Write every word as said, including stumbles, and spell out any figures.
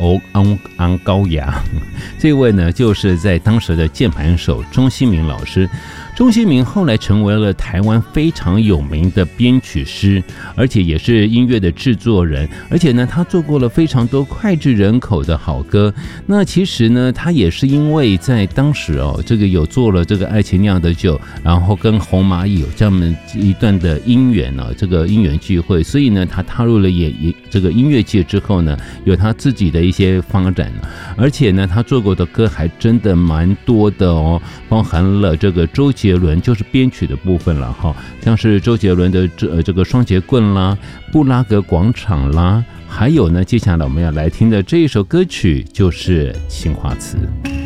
欧昂昂高雅，这位呢就是在当时的键盘手钟兴民老师。钟兴民后来成为了台湾非常有名的编曲师，而且也是音乐的制作人，而且呢，他做过了非常多脍炙人口的好歌。那其实呢，他也是因为在当时哦，这个有做了这个《爱情酿的酒》，然后跟红蚂蚁有这么一段的姻缘呢，这个姻缘聚会，所以呢，他踏入了也也这个音乐界之后呢，有他自己的一些发展，而且呢，他做过的歌还真的蛮多的哦，包含了这个周杰伦，就是编曲的部分了哈，像是周杰伦的这这个双节棍啦、布拉格广场啦，还有呢，接下来我们要来听的这一首歌曲就是《青花瓷》。